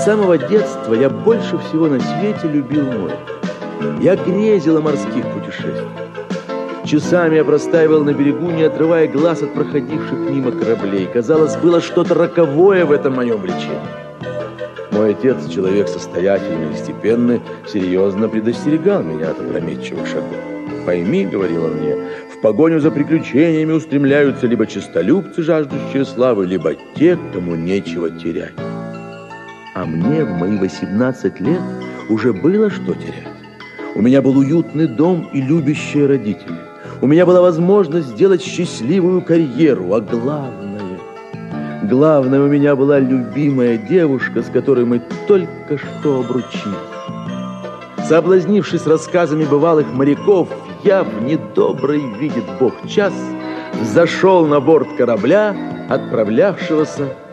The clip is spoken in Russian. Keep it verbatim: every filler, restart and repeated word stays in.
самого детства я больше всего на свете любил море. Я грезил о морских путешествиях. Часами я простаивал на берегу, не отрывая глаз от проходивших мимо кораблей. Казалось, было что-то роковое в этом моем влечении. Мой отец, человек состоятельный и степенный, серьезно предостерегал меня от опрометчивых шагов. «Пойми, — говорил он мне, — в погоню за приключениями устремляются либо честолюбцы, жаждущие славы, либо те, кому нечего терять». А мне в мои восемнадцать лет уже было что терять. У меня был уютный дом и любящие родители. У меня была возможность сделать счастливую карьеру, а главное, главное, у меня была любимая девушка, с которой мы только что обручились. Соблазнившись рассказами бывалых моряков, я в недобрый, видит Бог, час зашел на борт корабля, отправлявшегося